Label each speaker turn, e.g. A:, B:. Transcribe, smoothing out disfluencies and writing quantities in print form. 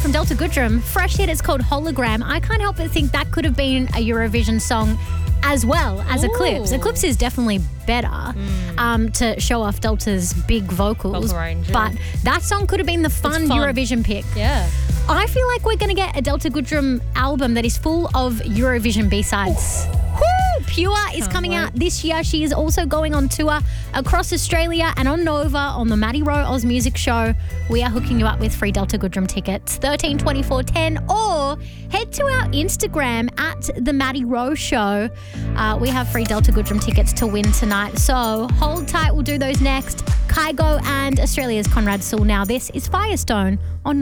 A: from Delta Goodrum. Fresh hit, it's called Hologram. I can't help but think that could have been a Eurovision song as well as Eclipse. Eclipse is definitely better to show off Delta's big vocals.
B: Vocal range, yeah.
A: But that song could have been the fun Eurovision pick.
B: Yeah.
A: I feel like we're going to get a Delta Goodrum album that is full of Eurovision B-sides. Pure is coming out this year. She is also going on tour across Australia and on Nova on the Maddie Rowe Oz Music Show. We are hooking you up with free Delta Goodrum tickets, 13 24 10, or head to our Instagram at the Maddie Rowe Show. We have free Delta Goodrum tickets to win tonight. So hold tight. We'll do those next. Kygo and Australia's Conrad Sewell. Now this is Firestone on